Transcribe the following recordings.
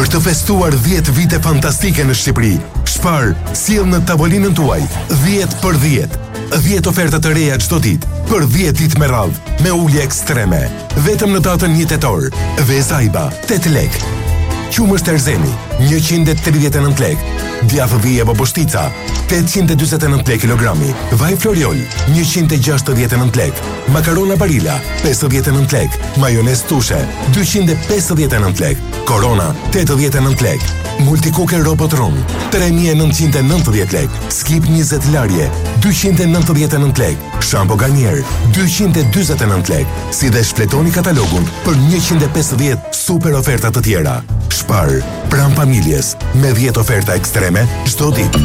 Për të festuar 10 vite fantastike në Shqipëri, Spar sjell në tavolinën tuaj 10 për 10. 10 oferta të reja çdo ditë, për 10 ditë me radhë, me ulje ekstreme. Vetëm në datën 1 tetor, Vezaiba 8 lek. Qumësht Erzeni 139 lek. Djathë vije Boboshtica 849 lek kilogrami. Vaj Floriol 169 lek. Makarona Barilla 59 lek. Majonez Tushe 259 lek. Corona 89 lek. Multicooker Robot Room 3990 lek. Skip 20 larje 299 lek. Shampo Garnier 249 lek. Si dhe shfletoni katalogun për 150 super oferta të tjera. Spar, pranë familjes, me 10 oferta ekstreme çdo ditë.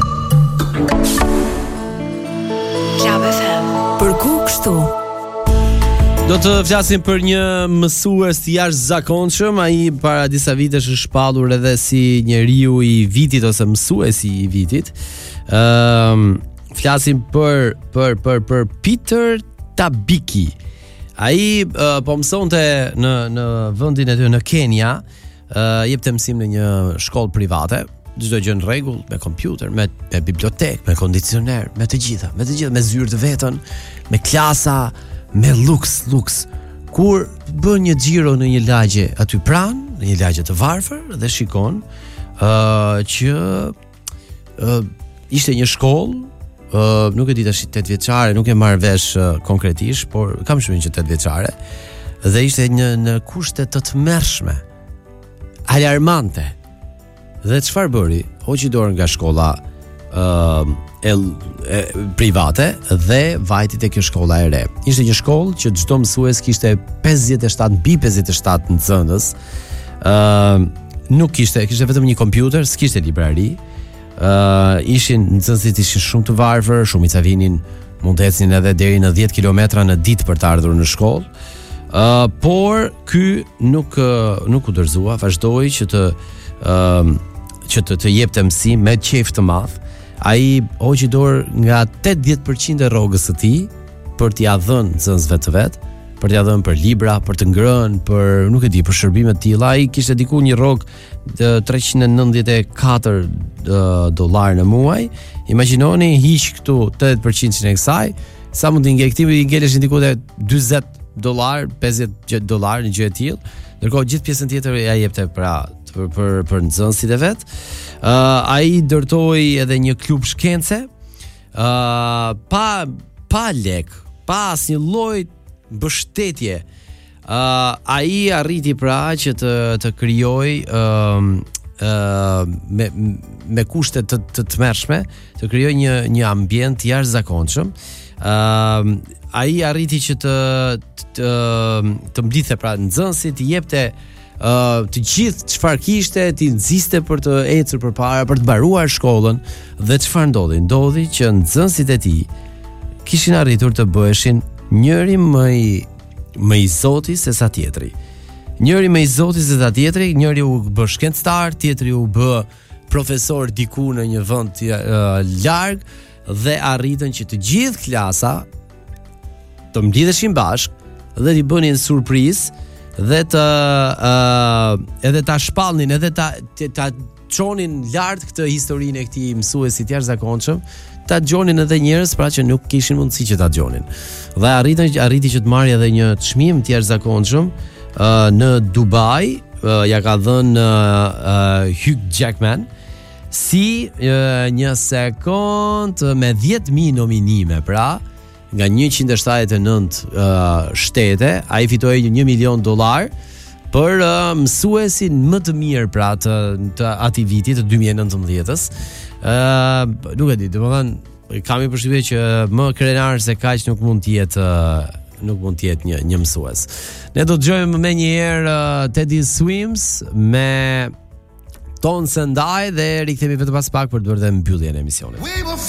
Club FM. Për ku kështu? Do të flasim për një mësues të jashtëzakonshëm, ai para disa vitesh është shpallur edhe si njeriu i vitit ose mësuesi i vitit. Flasim për Peter Tabiki. Ai po mësonte në vendin e tyre në Kenya, jepte mësim në një shkollë private, çdo gjë në rregull, me kompjuter, me bibliotekë, me kondicioner, me të gjitha, me zyrë të vetën, me klasa, me luks. Kur bën një xhiro në një lagje aty pranë, në një lagje të varfër dhe shikon që ishte një shkollë, nuk e di tash 8 vjeçare, nuk e marr vesh konkretisht, por kam shumë që 8 vjeçare, dhe ishte në kushte të tmerrshme, alarmante. Dhe çfarë bëri? Hoqi dorën nga shkolla private dhe vajti te kjo shkolla e re. Ishte një shkollë që çdo mësues kishte 57 nxënës. Nuk kishte vetëm një kompjuter, s'kishte librari. Nxënësit ishin shumë të varfër, shumica vinin, mund të ecnin edhe deri në 10 kilometra në ditë për të ardhur në shkollë. Por ky nuk u dorëzua, vazhdoi që të jepte mësim me qejf të madh. Ai hoqi dorë nga 80% e rrogës së tij për t'ia dhënë nxënësve të vet, për t'ia dhënë për libra, për të ngrënë, për nuk e di, për shërbime të tilla. Ai kishte diku një rrogë $394 në muaj. Imagjinoni, hiq këtu 80% e kësaj, sa mund të ngel ngeleshin diku te $20, $50 në gjë e tillë. Ndërkohë gjithë pjesën tjetër ja jepte për nxënësit e vet. Ai ndërtoi edhe një klub shkence, pa lek, pa asnjë lloj mbështetje. Ai arriti pra që të krijoj me kushte të tmerrshme, të krijoj një ambient jashtëzakonshëm. Ai arriti që të mblidhte pra nxënësit, i jepte të gjithë çfarë kishte, ti nxiste për të ecur përpara, për të mbaruar shkollën. Dhe çfarë ndodhi? Ndodhi që nxënësit e tij kishin arritur të bëheshin njëri më i zoti se sa tjetri. Njëri u bë shkencëtar, tjetri u bë profesor diku në një vend larg, dhe arritën që të gjithë klasa të mblidheshin bashkë dhe t'i bënin surprizë dhe edhe ta shpallnin, edhe ta çonin lart këtë historinë e këtij mësuesi të jashtëzakonshëm, ta dëgjonin edhe njerëz pra që nuk kishin mundësi që ta dëgjonin. Dhe arriti që të marrë edhe një çmim të jashtëzakonshëm në Dubai, ja ka dhënë Hugh Jackman si një sekond me 10.000 nominime, pra nga 179 shtete. Ai fitoi $1 milion për mësuesin më të mirë pra të atij viti të 2019-s. Nuk e di, domethënë kam përshtypjen që më krenar se kaq nuk mund të jetë një mësues. Ne do të dëgjojmë më një herë Teddy Swims me Tones and I dhe rikthehemi vetëm pas pak për të bërë mbylljen e emisionit.